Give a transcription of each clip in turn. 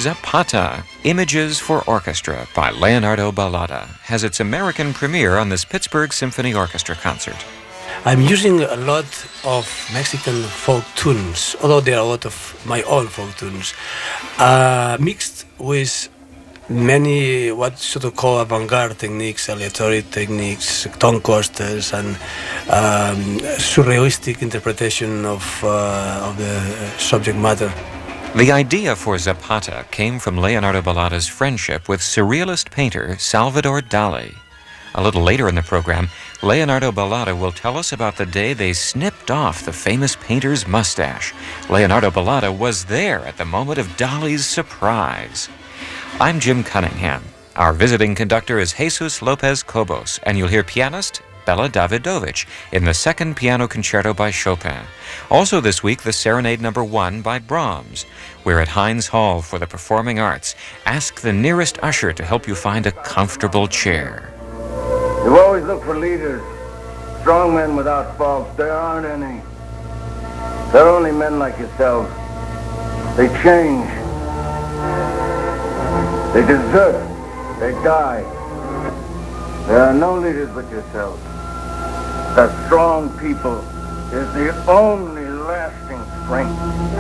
Zapata, Images for Orchestra by Leonardo Balada has its American premiere on this Pittsburgh Symphony Orchestra concert. I'm using a lot of Mexican folk tunes, although there are a lot of my own folk tunes, mixed with many what sort of call avant-garde techniques, aleatory techniques, tone coasters, and surrealistic interpretation of the subject matter. The idea for Zapata came from Leonardo Balada's friendship with surrealist painter Salvador Dali. A little later in the program, Leonardo Balada will tell us about the day they snipped off the famous painter's mustache. Leonardo Balada was there at the moment of Dali's surprise. I'm Jim Cunningham. Our visiting conductor is Jesus Lopez Cobos, and you'll hear pianist Bela Davidovich in the second piano concerto by Chopin. Also this week, the Serenade No. 1 by Brahms. We're at Heinz Hall for the Performing Arts. Ask the nearest usher to help you find a comfortable chair. You always look for leaders, strong men without faults. There aren't any. They're only men like yourselves. They change. They desert. They die. There are no leaders but yourselves. The strong people is the only lasting strength.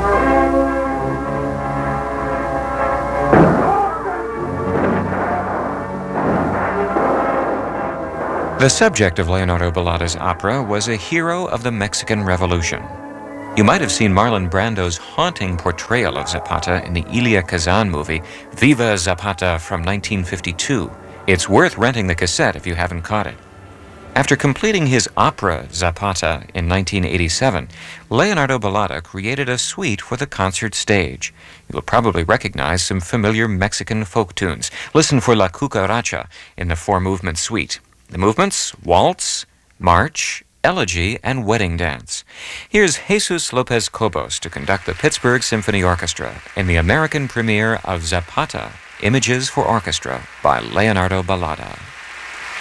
The subject of Leonardo Balada's opera was a hero of the Mexican Revolution. You might have seen Marlon Brando's haunting portrayal of Zapata in the Elia Kazan movie Viva Zapata from 1952. It's worth renting the cassette if you haven't caught it. After completing his opera Zapata in 1987, Leonardo Balada created a suite for the concert stage. You'll probably recognize some familiar Mexican folk tunes. Listen for La Cucaracha in the four-movement suite. The movements: waltz, march, elegy, and wedding dance. Here's Jesus Lopez Cobos to conduct the Pittsburgh Symphony Orchestra in the American premiere of Zapata, Images for Orchestra by Leonardo Balada.